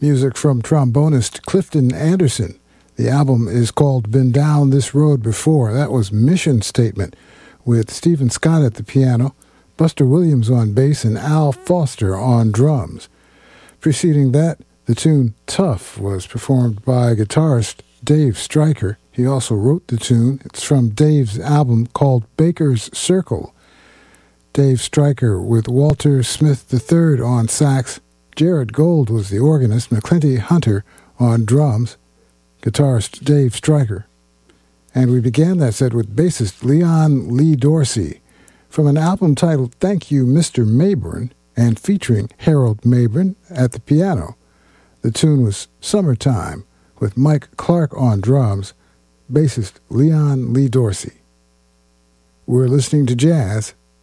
music from trombonist Clifton Anderson. The album is called Been Down This Road Before. That was Mission Statement, with Stephen Scott at the piano, Buster Williams on bass, and Al Foster on drums. Preceding that, the tune Tough was performed by guitarist Dave Stryker. He also wrote the tune. It's from Dave's album called Baker's Circle. Dave Stryker with Walter Smith III on sax. Jared Gold was the organist, McClinty Hunter on drums, guitarist Dave Stryker. And we began that set with bassist Leon Lee Dorsey from an album titled Thank You, Mr. Mayburn, and featuring Harold Mayburn at the piano. The tune was Summertime with Mike Clark on drums, bassist Leon Lee Dorsey. We're listening to jazz